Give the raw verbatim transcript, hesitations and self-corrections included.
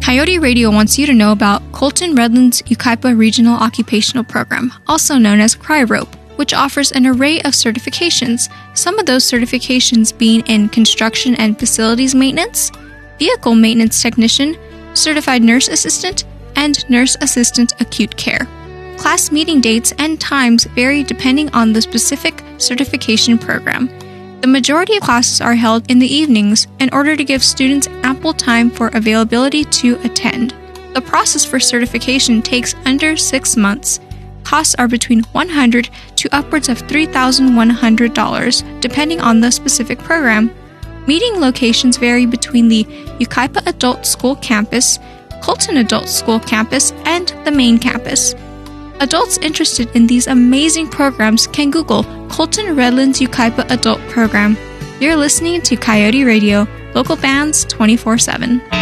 Coyote Radio wants you to know about Colton Redlands Yucaipa Regional Occupational Program, also known as CRIROPE, which offers an array of certifications, some of those certifications being in construction and facilities maintenance, vehicle maintenance technician, certified nurse assistant, and nurse assistant acute care. Class meeting dates and times vary depending on the specific certification program. The majority of classes are held in the evenings in order to give students ample time for availability to attend. The process for certification takes under six months. Costs are between one hundred dollars to upwards of three thousand one hundred dollars, depending on the specific program. Meeting locations vary between the Yucaipa Adult School campus, Colton Adult School campus, and the main campus. Adults interested in these amazing programs can Google Colton Redlands Yucaipa Adult Program. You're listening to Coyote Radio, local bands twenty-four seven.